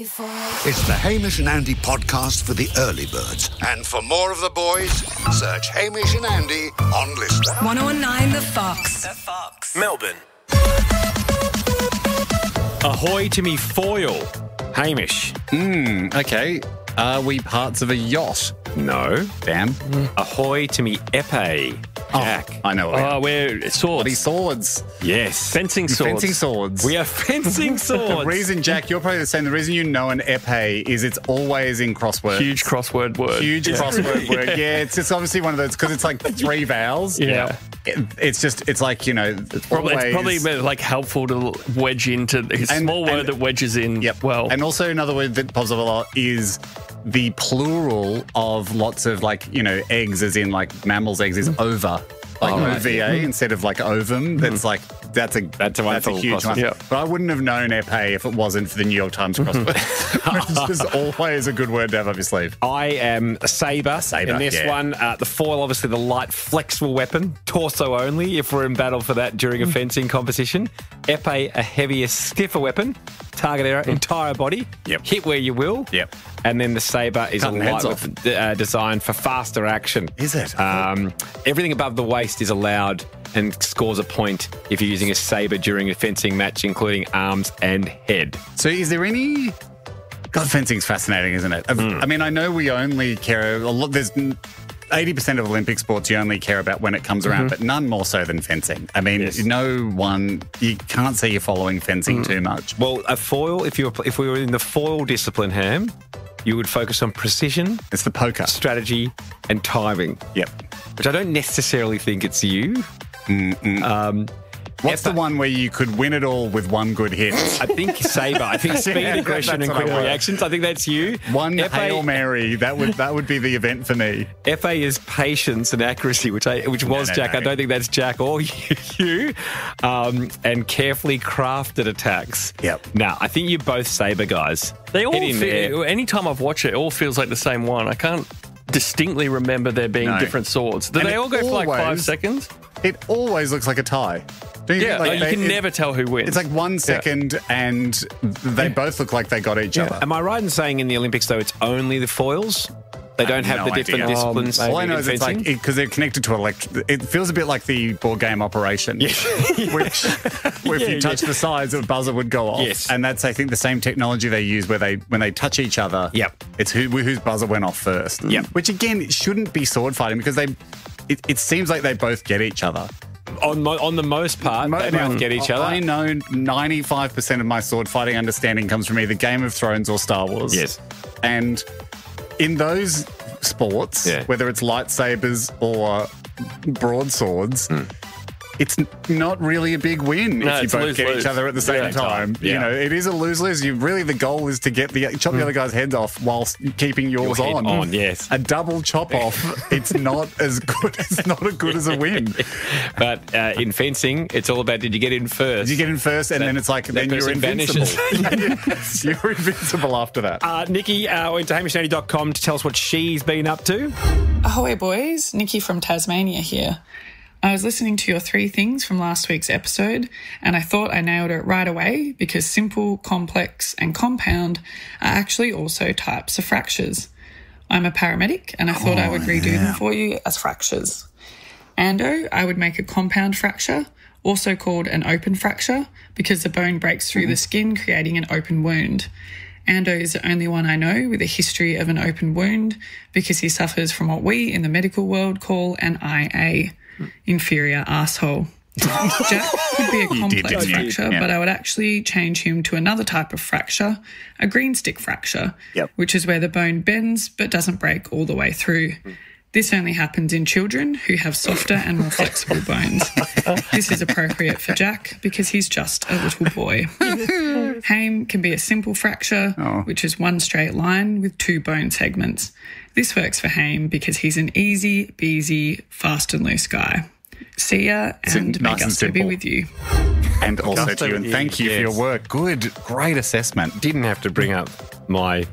It's the Hamish and Andy podcast for the early birds. And for more of the boys, search Hamish and Andy on Lister. 1019 The Fox. The Fox. Melbourne. Ahoy to me foil. Hamish. Okay. Are we parts of a yacht? No. Damn. Ahoy to me epee. Jack. Oh, I know. We're swords. Bloody swords. Yes. Fencing swords. Fencing swords. We are fencing The swords. reason, Jack, you're probably the same. The reason you know an epee is it's always in crossword. Huge crossword word. Huge crossword word. Yeah, it's obviously one of those because it's like 3 vowels. Yeah. It's like, you know, It's probably like helpful to wedge into a small word that wedges in well. And also another word that pops up a lot is the plural of lots of, like, you know, eggs, as in like mammals' eggs, is ova. Like OVA instead of like ovum. That's like that's a huge one. Yeah. But I wouldn't have known epee if it wasn't for the New York Times crossword. It's just always a good word to have up your sleeve. I am a sabre. Sabre, in this yeah. one. The foil, obviously, the light, flexible weapon. Torso only if we're in battle for that during a fencing competition. Epee, a heavier, stiffer weapon. Target area, entire body. Yep. Hit where you will. Yep. And then the sabre is Cutting a light heads off. weapon designed for faster action. Is it? Everything above the waist is allowed and scores a point if you're using a sabre during a fencing match, including arms and head. So is there any... God, fencing's fascinating, isn't it? I mean, I know we only care... a lot. There's 80% of Olympic sports you only care about when it comes around, but none more so than fencing. I mean, no one... You can't say you're following fencing too much. Well, a foil, if we were in the foil discipline, Ham, you would focus on precision, It's the poker. strategy, and timing. Yep. Which I don't necessarily think it's you. What's the one where you could win it all with one good hit? I think sabre. I think speed, aggression, That's and what quick I want. reactions. I think that's you. One Epee- Hail Mary, that would be the event for me. Epee is patience and accuracy, which was no, Jack. no. I don't think that's Jack or you. And carefully crafted attacks. Yep. Now, I think you're both sabre guys. They all Hit in there. feel, anytime I've watched it all feels like the same one. I can't distinctly remember there being No. different swords. Do And they it all go for like 5 always- seconds? It always looks like a tie. Don't you Yeah, think? you can never tell who wins. It's like 1 second and they both look like they got each other. Am I right in saying in the Olympics, though, it's only the foils? They don't have no the different idea. disciplines. All I know in is it's fencing? like, because they're connected to it feels a bit like the board game Operation, which where if you touch the sides, a buzzer would go off. Yes. And that's, I think, the same technology they use where when they touch each other, Yep. it's whose buzzer went off first. Yep. Which, again, shouldn't be sword fighting because it seems like they both get each other. On the most part, they both get each other. I know 95% of my sword fighting understanding comes from either Game of Thrones or Star Wars. Yes. And in those sports, Yeah. whether it's lightsabers or broadswords, it's not really a big win No, if you it's both get lose-lose. each other at the same Yeah. time. Yeah. You know, it is a lose-lose. The goal is to get chop the other guy's heads off whilst keeping yours Your head on. on, yes. A double chop off, it's not as good. It's not as good as a win. But in fencing, it's all about did you get in first? You get in first, and then it's like then you're person invincible. vanishes. You're invincible after that. Nikki went to hamishandy.com to tell us what she's been up to. Ahoy, boys. Nikki from Tasmania here. I was listening to your 3 things from last week's episode, and I thought I nailed it right away because simple, complex, and compound are actually also types of fractures. I'm a paramedic, and I thought I would redo them for you as fractures. Ando, I would make a compound fracture, also called an open fracture, because the bone breaks through the skin, creating an open wound. Ando is the only one I know with a history of an open wound because he suffers from what we in the medical world call an IA, inferior asshole. Jack could be a complex didn't you? fracture, Yeah. but I would actually change him to another type of fracture, a green stick fracture, which is where the bone bends but doesn't break all the way through. This only happens in children who have softer and more flexible bones. This is appropriate for Jack because he's just a little boy. Haim can be a simple fracture, which is one straight line with 2 bone segments. This works for Haim because he's an easy, beasy, fast and loose guy. See ya, and may nice and Gusto be simple. with you. And also to you, and thank you for your Yes. work. Good, great assessment. Didn't have to bring up my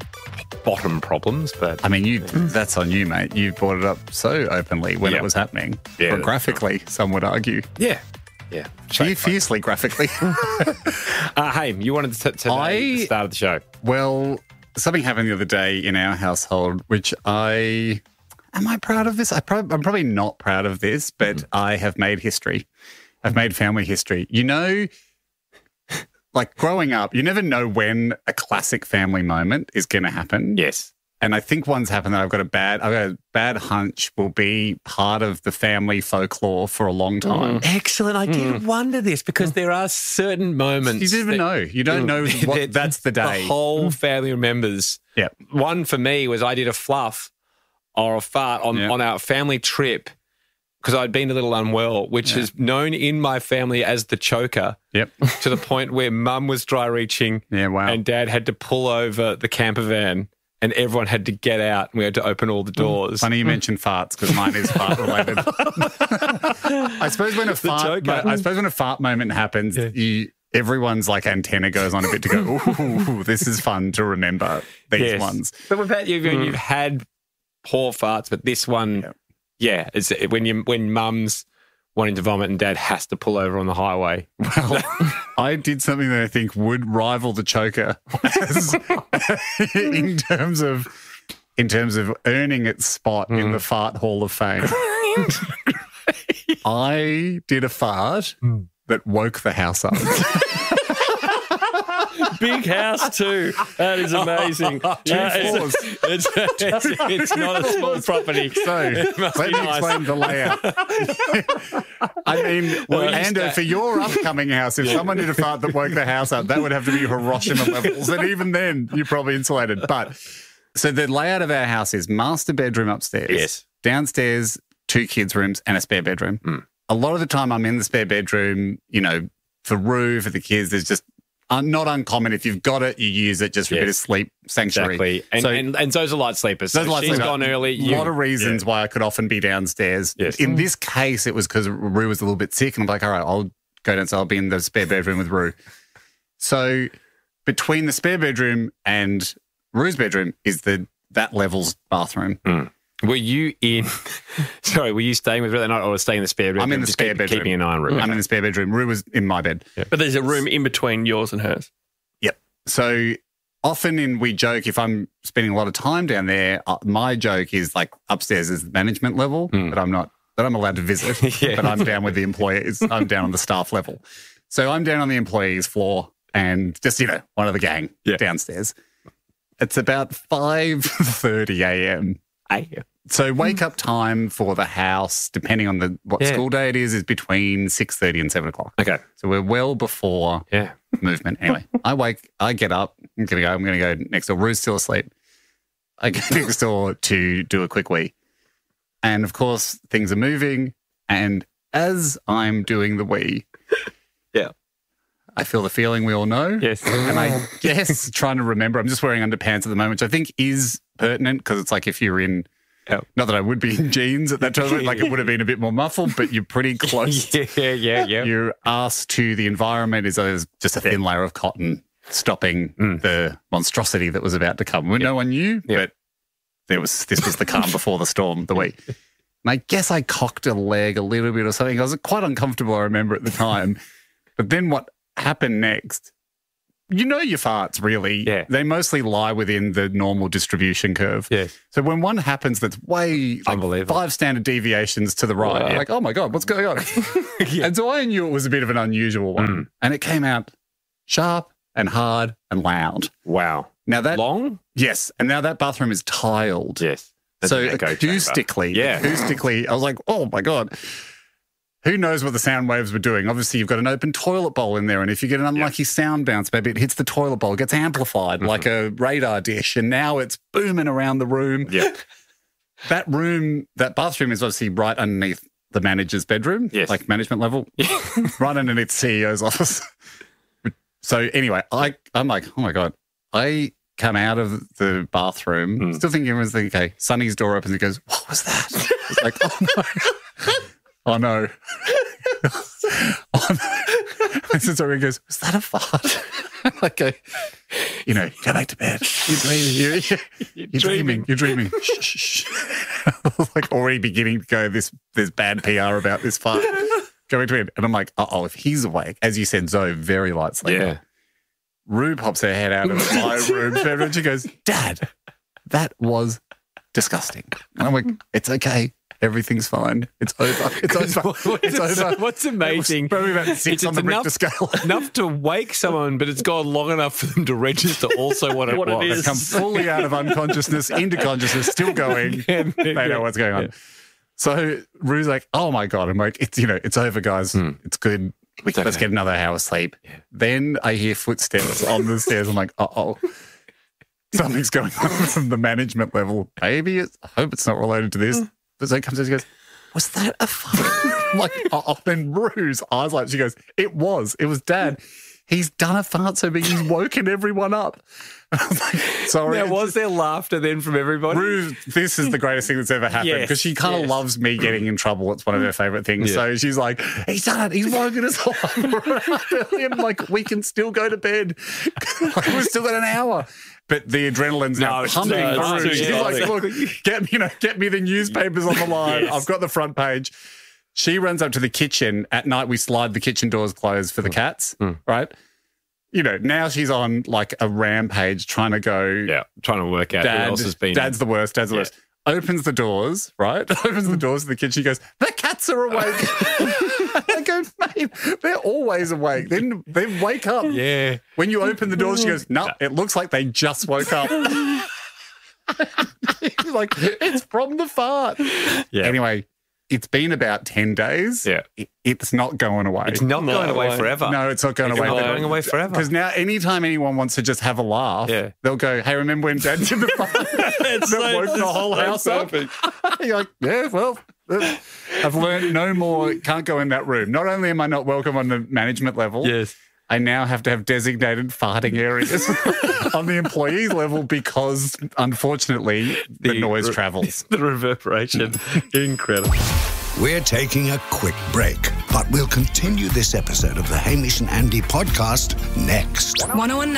bottom problems, but I mean, that's on you, mate. You brought it up so openly when Yeah. it was happening. Yeah, Or graphically, some would argue. yeah. Yeah. She fiercely graphically. Hey, you wanted to say the start of the show. Well, something happened the other day in our household, which am I proud of this? I'm probably not proud of this, but I have made history. I've made family history. You know, like growing up, you never know when a classic family moment is going to happen. Yes. And I think one's happened that I've got a bad hunch will be part of the family folklore for a long time. Excellent. I did wonder this because there are certain moments. You never know. You don't know what that's the day. The whole family remembers. Yeah. One for me was I did a fluff or a fart on our family trip because I'd been a little unwell, which is known in my family as the choker. Yep. To the point where Mum was dry reaching. Yeah, wow. And Dad had to pull over the camper van. And everyone had to get out and we had to open all the doors. Funny you mentioned farts because mine is fart related. I suppose when a fart moment happens, everyone's like antenna goes on a bit to go, ooh, this is fun to remember these ones. But with that, you've had poor farts, but this one, it's when Mum's wanting to vomit and Dad has to pull over on the highway. Well, I did something that I think would rival the choker in terms of earning its spot in the Fart Hall of Fame. I did a fart that woke the house up. Big house too. That is amazing. It's not a small property. So let me explain the layout. I mean, Ando, for your upcoming house, if someone did a fart that woke the house up, that would have to be Hiroshima levels. And even then, you're probably insulated. But so the layout of our house is master bedroom upstairs. Yes. Downstairs, 2 kids' rooms and a spare bedroom. A lot of the time I'm in the spare bedroom, for Roo, for the kids, there's just not uncommon. If you've got it, you use it just for a bit of sleep sanctuary. Exactly. And those are light sleepers. So she's gone early. A lot of reasons why I could often be downstairs. Yes. In this case, it was because Roo was a little bit sick and I'm like, all right, I'll go downstairs. I'll be in the spare bedroom with Roo. So between the spare bedroom and Roo's bedroom is that level's bathroom. Were you staying with Roo that night or staying in the spare bedroom? I'm in the spare bedroom. Keeping an eye on Roo. I'm in the spare bedroom. Roo was in my bed. Yeah. But there's a room in between yours and hers. Yep. So often we joke if I'm spending a lot of time down there, my joke is like upstairs is the management level, but I'm allowed to visit, but I'm down with the employees. I'm down on the staff level. So I'm down on the employees floor and just, one of the gang downstairs. It's about 5:30 a.m. So wake up time for the house, depending on what school day it is between 6:30 and 7 o'clock. Okay. So we're well before movement. Anyway, I get up. I'm going to go next door. Roo's still asleep. I go next door to do a quick wee. And, of course, things are moving. And as I'm doing the wee, I feel the feeling we all know. Yes. And I guess trying to remember, I'm just wearing underpants at the moment, which I think is pertinent because it's like if you're in, not that I would be in jeans at that time, like it would have been a bit more muffled, but you're pretty close. Your ass to the environment is just a thin layer of cotton stopping the monstrosity that was about to come. No one knew, but this was the calm before the storm, the week. And I guess I cocked a leg a little bit or something. I was quite uncomfortable, I remember at the time. But then what happened next, your farts really, they mostly lie within the normal distribution curve. Yeah. So when one happens that's way unbelievable, 5 standard deviations to the right, you're like, oh my God, what's going on? And so I knew it was a bit of an unusual one. And it came out sharp and hard and loud. Wow. Now that long? Yes. And now that bathroom is tiled. Yes. So acoustically, I was like, oh my God. Who knows what the sound waves were doing? Obviously, you've got an open toilet bowl in there, and if you get an unlucky sound bounce, maybe it hits the toilet bowl, it gets amplified like a radar dish, and now it's booming around the room. Yeah. That bathroom is obviously right underneath the manager's bedroom, like management level, right underneath the CEO's office. So anyway, I'm like, oh my God. I come out of the bathroom, still thinking everyone's thinking, okay, Sonny's door opens, he goes, what was that? It's like, oh no. Oh, no. And so he goes, was that a fart? I go, go back to bed. You're dreaming. You're dreaming. Shh. I was like already beginning to go, there's bad PR about this fart. going to bed. And I'm like, if he's awake, as you said, Zoe, very light sleeper. Yeah. Rue pops her head out of my room and she goes, Dad, that was disgusting. And I'm like, it's okay. Everything's fine. It's over. It's over. It's over. What's amazing? Probably about 6 on the Richter scale. Enough to wake someone, but it's gone long enough for them to register also what it was. They've come fully out of unconsciousness into consciousness, still going. They know what's going on. Yeah. So Rue's like, oh my God. I'm like, it's over, guys. It's good. Let's get another hour's sleep. Yeah. Then I hear footsteps on the stairs. I'm like, something's going on from the management level. Maybe I hope it's not related to this. But Zoe comes in and she goes, was that a fart? I'm like, then Rue's eyes light. She goes, it was Dad. He's done a fart so big he's woken everyone up. And I was like, sorry. Now, was there laughter then from everybody? Rue, this is the greatest thing that's ever happened because she kind of loves me getting in trouble. It's one of her favourite things. Yeah. So she's like, he's done it. He's woken us all up. I'm like, we can still go to bed. We've still got an hour. But the adrenaline's now pumping through. She's like, look, get me the newspapers on the line. Yes. I've got the front page. She runs up to the kitchen. At night, we slide the kitchen doors closed for the cats, right? Now she's on like a rampage trying to go. Yeah, trying to work out who else has been. Dad's the worst. Dad's the worst. Opens the doors, right? Opens the doors to the kitchen. She goes, the cats are awake. I go, mate, they're always awake. Then they wake up. Yeah. When you open the doors, she goes, no, it looks like they just woke up. She's like, it's from the fart. Yeah. Anyway, it's been about 10 days. Yeah. It's not going away. It's not going away forever. No, it's not going away. It's not going away forever. Because now anytime anyone wants to just have a laugh, they'll go, hey, remember when Dad did the fart? That woke the whole house up? You're like, yeah, well, I've learned no more. Can't go in that room. Not only am I not welcome on the management level, I now have to have designated farting areas on the employees level because, unfortunately, the noise travels. The reverberation. Incredible. We're taking a quick break, but we'll continue this episode of the Hamish and Andy podcast next. 1019